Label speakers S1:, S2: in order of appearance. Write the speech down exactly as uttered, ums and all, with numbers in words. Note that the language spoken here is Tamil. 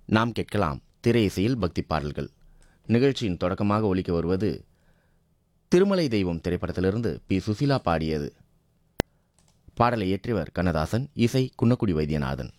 S1: நாம் கேட்கலாம் திரை இசையில் பக்தி பாடல்கள். நிகழ்ச்சியின் தொடக்கமாக ஒலிக்க வருவது திருமலை தெய்வம் திரைப்படத்திலிருந்து பி சுசீலா பாடியது. பாடலை இயற்றியவர் கண்ணதாசன், இசை குன்னக்குடி வைத்தியநாதன்.